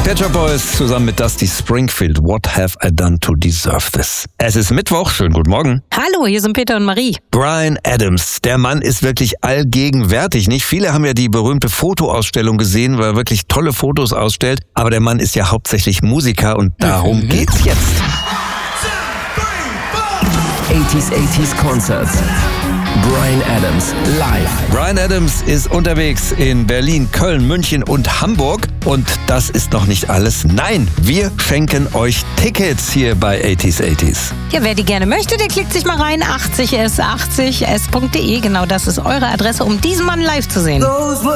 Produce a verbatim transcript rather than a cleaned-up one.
Pet Shop Boys zusammen mit Dusty Springfield. What have I done to deserve this? Es ist Mittwoch. Schönen guten Morgen. Hallo, hier sind Peter und Marie. Bryan Adams. Der Mann ist wirklich allgegenwärtig. Nicht viele haben ja die berühmte Fotoausstellung gesehen, weil er wirklich tolle Fotos ausstellt. Aber der Mann ist ja hauptsächlich Musiker und darum mhm. geht's jetzt. achtziger achtziger Concerts. Bryan Adams live. Bryan Adams ist unterwegs in Berlin, Köln, München und Hamburg. Und das ist noch nicht alles. Nein, wir schenken euch Tickets hier bei achtziger achtziger. Ja, wer die gerne möchte, der klickt sich mal rein. achtzig s achtzig s punkt de. Genau, das ist eure Adresse, um diesen Mann live zu sehen.